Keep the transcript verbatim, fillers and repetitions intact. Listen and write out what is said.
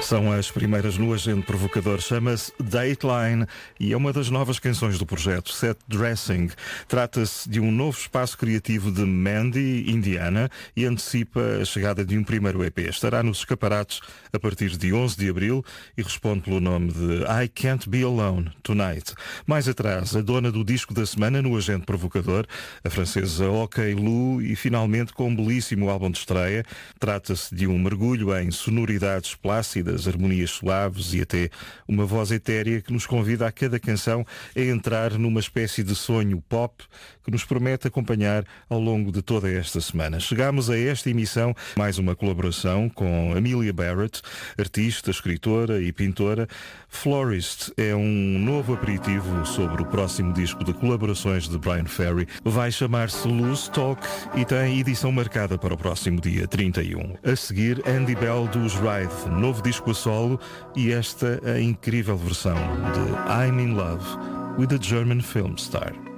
São as primeiras no Agente Provocador, chama-se Dateline e é uma das novas canções do projeto Set Dressing. Trata-se de um novo espaço criativo de Mandy, Indiana, e antecipa a chegada de um primeiro E P. Estará nos escaparates a partir de onze de abril e responde pelo nome de I Can't Be Alone Tonight. Mais atrás, a dona do disco da semana no Agente Provocador, a francesa OK Lu, e finalmente com um belíssimo álbum de estreia. Trata-se de um mergulho em sonoridades plácidas, harmonias suaves e até uma voz etérea que nos convida a cada canção a entrar numa espécie de sonho pop que nos promete acompanhar ao longo de toda esta semana. Chegamos a esta emissão, mais uma colaboração com Amelia Barrett, artista, escritora e pintora. Florist é um novo aperitivo sobre o próximo disco de colaborações de Bryan Ferry. Vai chamar-se Loose Talk e tem edição marcada para o próximo dia trinta e um. A seguir, Andy Bell dos Ride, novo disco a solo, e esta a incrível versão de I'm in Love with a German film star.